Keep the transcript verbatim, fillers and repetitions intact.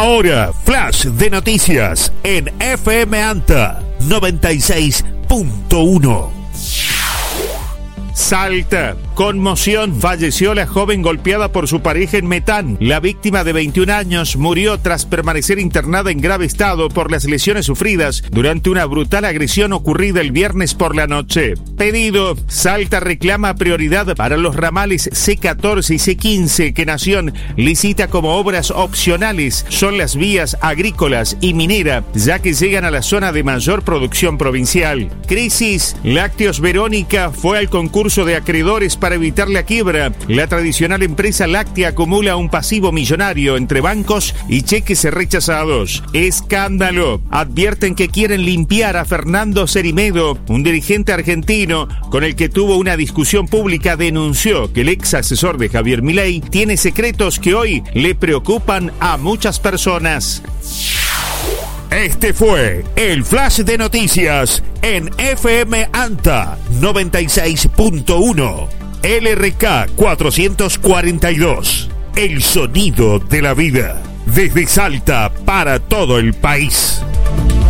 Ahora, flash de noticias en F M Anta noventa y seis punto uno. Salta. Conmoción. Falleció la joven golpeada por su pareja en Metán. La víctima de veintiún años murió tras permanecer internada en grave estado por las lesiones sufridas durante una brutal agresión ocurrida el viernes por la noche. Pedido. Salta reclama prioridad para los ramales C catorce y C quince que Nación licita como obras opcionales. Son las vías agrícolas y minera, ya que llegan a la zona de mayor producción provincial. Crisis. Lácteos Verónica fue al concurso de acreedores para evitar la quiebra. La tradicional empresa láctea acumula un pasivo millonario entre bancos y cheques rechazados. Escándalo. Advierten que quieren limpiar a Fernando Cerimedo, un dirigente argentino con el que tuvo una discusión pública. Denunció que el ex asesor de Javier Milei tiene secretos que hoy le preocupan a muchas personas. Este fue el Flash de Noticias en F M Anta noventa y seis punto uno. L R K cuatrocientos cuarenta y dos. El sonido de la vida. Desde Salta para todo el país.